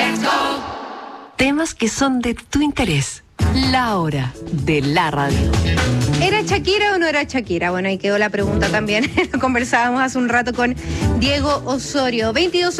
Temas que son de tu interés. La hora de la radio. ¿Era Shakira o no era Shakira? Bueno, ahí quedó la pregunta también. Lo conversábamos hace un rato con Diego Osorio.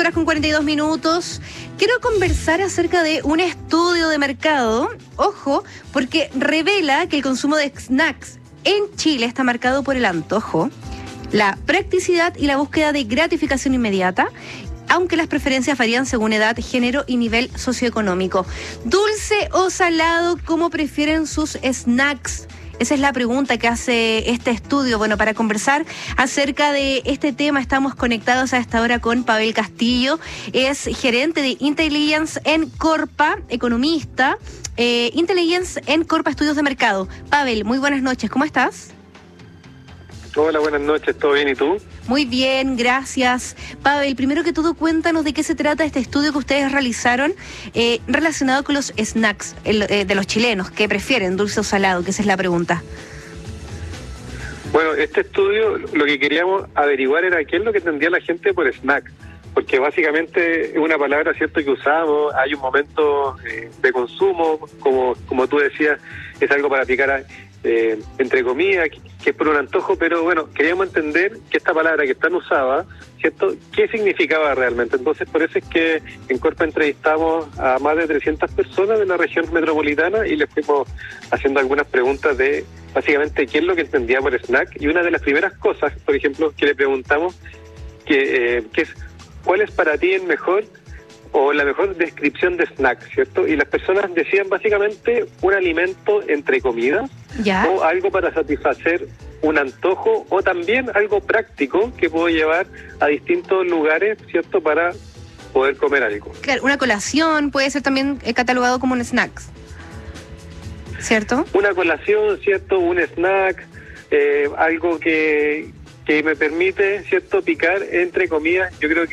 22:42. Quiero conversar acerca de un estudio de mercado, ojo, porque revela que el consumo de snacks en Chile está marcado por el antojo, la practicidad y la búsqueda de gratificación inmediata, aunque las preferencias varían según edad, género y nivel socioeconómico. ¿Dulce o salado? ¿Cómo prefieren sus snacks? Esa es la pregunta que hace este estudio. Bueno, para conversar acerca de este tema estamos conectados a esta hora con Pavel Castillo. Es gerente de Intelligence en Corpa, economista. Intelligence en Corpa Estudios de Mercado. Pavel, muy buenas noches. ¿Cómo estás? Hola, buenas noches. ¿Todo bien y tú? Muy bien, gracias. Pavel, primero que todo, cuéntanos de qué se trata este estudio que ustedes realizaron relacionado con los snacks de los chilenos. ¿Qué prefieren, dulce o salado? Que esa es la pregunta. Bueno, este estudio lo que queríamos averiguar era qué es lo que entendía la gente por snack, porque básicamente es una palabra, cierto, que usamos, hay un momento de consumo, como tú decías, es algo para picar entre comillas, que es por un antojo, pero bueno, queríamos entender que esta palabra que es tan usada, ¿cierto?, ¿qué significaba realmente? Entonces, por eso es que en Corpa entrevistamos a más de 300 personas de la región metropolitana y les fuimos haciendo algunas preguntas de, básicamente, qué es lo que entendía por snack. Y una de las primeras cosas, por ejemplo, que le preguntamos, que es, ¿cuál es para ti el mejor o la mejor descripción de snack, ¿cierto? Y las personas decían básicamente un alimento entre comidas, ¿ya?, o algo para satisfacer un antojo, o también algo práctico que puedo llevar a distintos lugares, ¿cierto?, para poder comer algo. Claro, una colación puede ser también catalogado como un snack, ¿cierto? Una colación, ¿cierto?, un snack, algo que me permite, ¿cierto?, picar entre comidas. Yo creo que